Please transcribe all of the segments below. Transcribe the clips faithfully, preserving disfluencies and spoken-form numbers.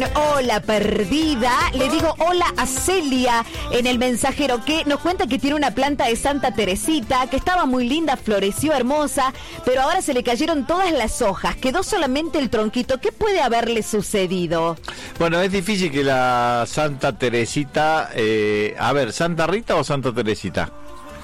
Hola perdida, le digo hola a Celia en el mensajero, que nos cuenta que tiene una planta de Santa Teresita que estaba muy linda, floreció hermosa, pero ahora se le cayeron todas las hojas, quedó solamente el tronquito. ¿Qué puede haberle sucedido? Bueno, es difícil que la Santa Teresita, eh, a ver, ¿Santa Rita o Santa Teresita?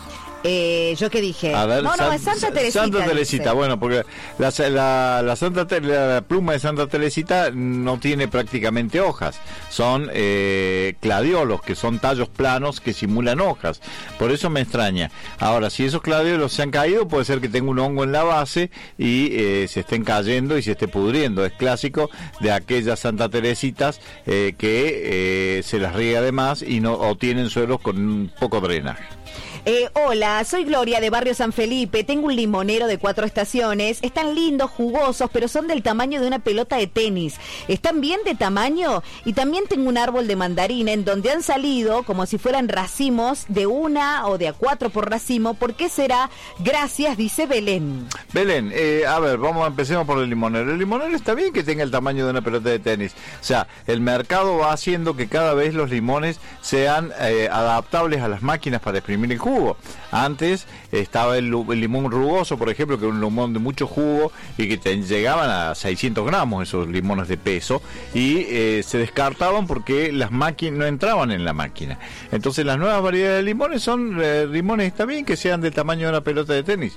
Eh, ¿Yo qué dije? A ver, no, no, San, es Santa Teresita. Santa Teresita, dice. Bueno, porque la, la, la, Santa, la pluma de Santa Teresita no tiene prácticamente hojas. Son eh, cladiolos, que son tallos planos que simulan hojas. Por eso me extraña. Ahora, si esos cladiolos se han caído, puede ser que tenga un hongo en la base y eh, se estén cayendo y se esté pudriendo. Es clásico de aquellas Santa Teresitas eh, que eh, se las riega de más y no o tienen suelos con un poco drenaje. Eh, hola, soy Gloria de Barrio San Felipe, tengo un limonero de cuatro estaciones, están lindos, jugosos, pero son del tamaño de una pelota de tenis, están bien de tamaño, y también tengo un árbol de mandarina en donde han salido como si fueran racimos de una o de a cuatro por racimo. ¿Por qué será? Gracias, dice Belén. Belén, eh, a ver, vamos, empecemos por el limonero. El limonero está bien que tenga el tamaño de una pelota de tenis, o sea, el mercado va haciendo que cada vez los limones sean eh, adaptables a las máquinas para exprimir el jugo. Antes estaba el, el limón rugoso, por ejemplo, que era un limón de mucho jugo y que te llegaban a seiscientos gramos esos limones de peso y eh, se descartaban porque las máquinas no entraban en la máquina. Entonces las nuevas variedades de limones son eh, limones, está bien que sean del tamaño de una pelota de tenis.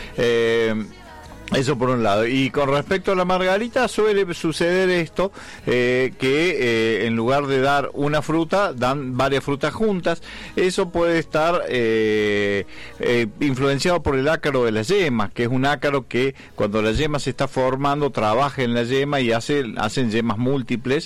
Eh, Eso por un lado. Y con respecto a la margarita, suele suceder esto, eh, que eh, en lugar de dar una fruta, dan varias frutas juntas. Eso puede estar eh, eh, influenciado por el ácaro de las yemas, que es un ácaro que cuando la yema se está formando, trabaja en la yema y hace, hacen yemas múltiples,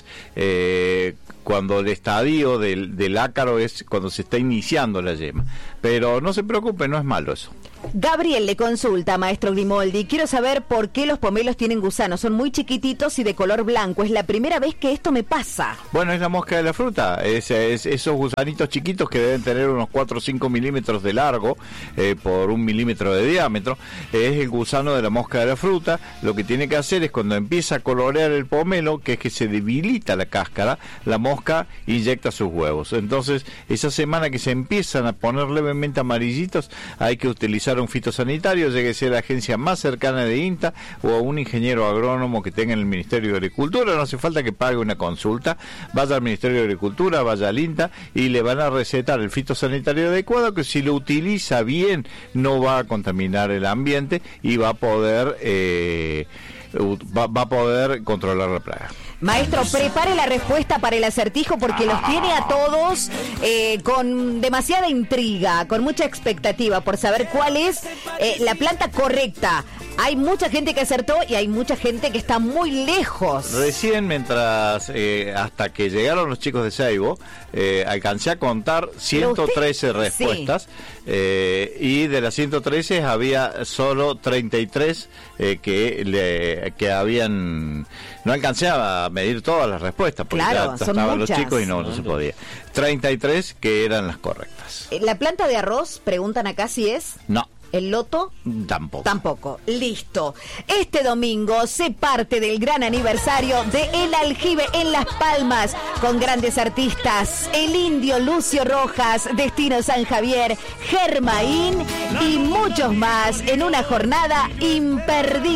eh, cuando el estadio del, del ácaro es cuando se está iniciando la yema. Pero no se preocupe, no es malo eso. Gabriel le consulta, maestro Grimoldi, quiero saber por qué los pomelos tienen gusanos, son muy chiquititos y de color blanco, es la primera vez que esto me pasa. Bueno, es la mosca de la fruta, es, es esos gusanitos chiquitos que deben tener unos cuatro o cinco milímetros de largo, eh, por un milímetro de diámetro, es el gusano de la mosca de la fruta. Lo que tiene que hacer es cuando empieza a colorear el pomelo, que es que se debilita la cáscara, la mosca inyecta sus huevos. Entonces, esa semana que se empiezan a poner levemente amarillitos, hay que utilizar un fitosanitario, llegue a ser la agencia más cercana de INTA o a un ingeniero agrónomo que tenga en el Ministerio de Agricultura. No hace falta que pague una consulta, vaya al Ministerio de Agricultura, vaya al INTA y le van a recetar el fitosanitario adecuado, que si lo utiliza bien no va a contaminar el ambiente y va a poder eh, va, va a poder controlar la plaga. Maestro, prepare la respuesta para el acertijo porque los tiene a todos eh, con demasiada intriga, con mucha expectativa por saber cuál es eh, la planta correcta. Hay mucha gente que acertó y hay mucha gente que está muy lejos. Recién, mientras, eh, hasta que llegaron los chicos de Seibo, eh, alcancé a contar ciento trece respuestas, sí. eh, y de las ciento trece había solo treinta y tres eh, que, le, que habían... No alcancé a medir todas las respuestas, porque claro, ya son estaban muchas. Los chicos y no, no se podía. treinta y tres que eran las correctas. ¿La planta de arroz, preguntan acá si es? No. ¿El loto? Tampoco. Tampoco. Listo. Este domingo se parte del gran aniversario de El Aljibe en Las Palmas, con grandes artistas: El Indio, Lucio Rojas, Destino San Javier, Germaín y muchos más, en una jornada imperdible.